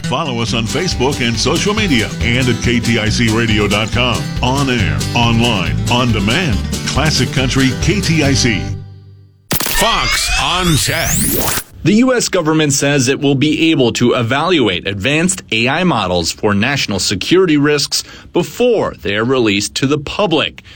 Follow us on Facebook and social media and at KTICradio.com. On air, online, on demand. Classic Country KTIC. Fox on Tech. The U.S. government says it will be able to evaluate advanced AI models for national security risks before they are released to the public.